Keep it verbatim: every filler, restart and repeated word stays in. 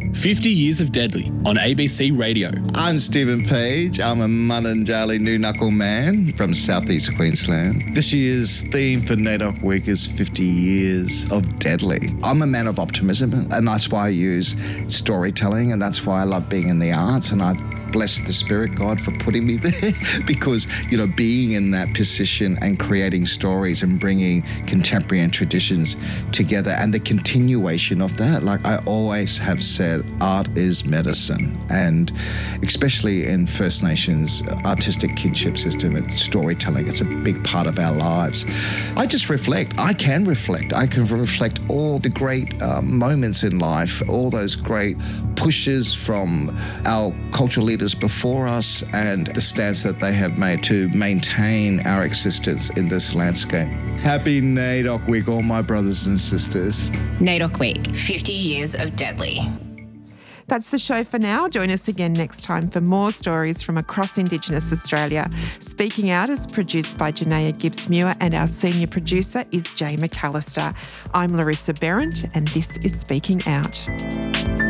fifty Years of Deadly on A B C Radio. I'm Stephen Page. I'm a Mununjali New Knuckle man from southeast Queensland. This year's theme for NAIDOC Week is fifty Years of Deadly. I'm a man of optimism, and that's why I use storytelling, and that's why I love being in the arts, and I bless the Spirit God for putting me there because, you know, being in that position and creating stories and bringing contemporary and traditions together and the continuation of that. Like I always have said, art is medicine, and especially in First Nations artistic kinship system and storytelling, it's a big part of our lives. I just reflect. I can reflect. I can reflect all the great uh, moments in life, all those great pushes from our cultural leaders before us and the stance that they have made to maintain our existence in this landscape. Happy NAIDOC Week, all my brothers and sisters. NAIDOC Week, fifty Years of Deadly. That's the show for now. Join us again next time for more stories from across Indigenous Australia. Speaking Out is produced by Janaea Gibbs-Muir and our senior producer is Jay McAllister. I'm Larissa Berrant and this is Speaking Out.